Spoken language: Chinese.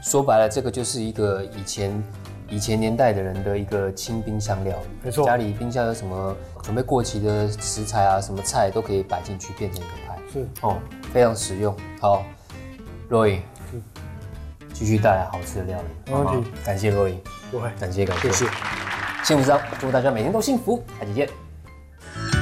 说白了，这个就是一个以前年代的人的一个轻冰箱料理。 没错， 家里冰箱有什么准备过期的食材啊，什么菜都可以摆进去，变成一个派。 是哦，非常实用。好，Roy，继续带来好吃的料理。 没问题。 感谢 Roy， 不会， 感谢。 谢谢。 幸福商，祝大家每天都幸福，下期见。